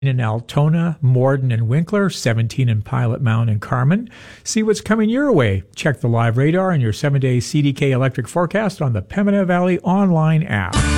in Altona, Morden, and Winkler, 17 in Pilot Mound and Carmen. See what's coming your way. Check the live radar and your 7-day CDK electric forecast on the Pembina Valley online app.